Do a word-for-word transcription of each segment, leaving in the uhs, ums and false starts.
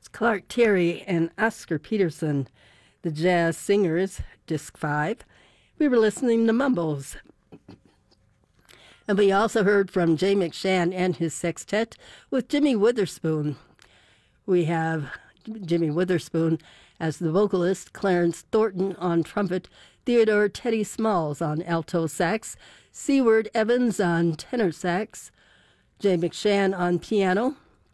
Clark Terry and Oscar Peterson, the Jazz Singers, Disc five. We were listening to Mumbles. And we also heard from Jay McShann and his sextet with Jimmy Witherspoon. We have Jimmy Witherspoon as the vocalist, Clarence Thornton on trumpet, Theodore Teddy Smalls on alto sax, Seward Evans on tenor sax, Jay McShann on piano,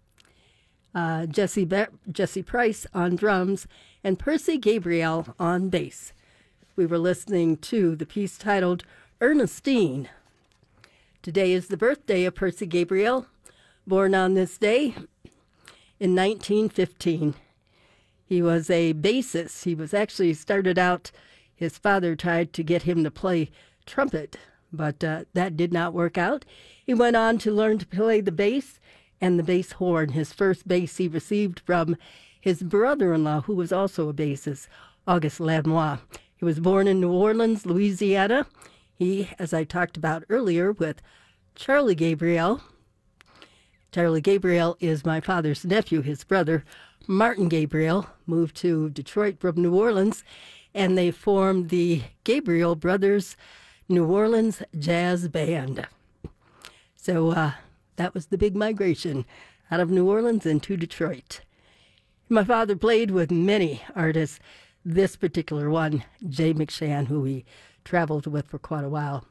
uh, Jesse, Be- Jesse Price on drums, and Percy Gabriel on bass. We were listening to the piece titled Ernestine. Today is the birthday of Percy Gabriel, born on this day in nineteen fifteen. He was a bassist. He was actually started out, his father tried to get him to play trumpet, but uh, that did not work out. He went on to learn to play the bass and the bass horn. His first bass he received from his brother-in-law, who was also a bassist, Auguste Lanois. He was born in New Orleans, Louisiana. He, as I talked about earlier with Charlie Gabriel, Charlie Gabriel is my father's nephew. His brother, Martin Gabriel, moved to Detroit from New Orleans, and they formed the Gabriel Brothers New Orleans Jazz Band. So uh, that was the big migration out of New Orleans into Detroit. My father played with many artists. This particular one, Jay McShann, who he traveled with for quite a while.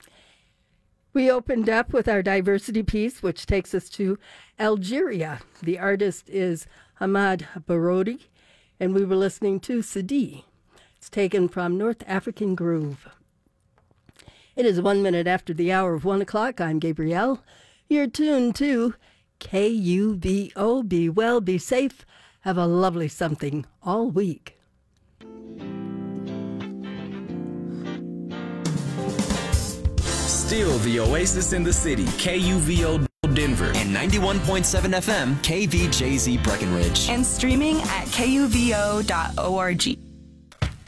We opened up with our diversity piece, which takes us to Algeria. The artist is Hamad Barodi, and we were listening to Sidi. It's taken from North African Groove. It is one minute after the hour of one o'clock. I'm Gabrielle. You're tuned to K U V O. Be well, be safe. Have a lovely something all week. Still the oasis in the city, K U V O Denver, and ninety-one point seven F M, K V J Z Breckenridge. And streaming at K U V O dot org.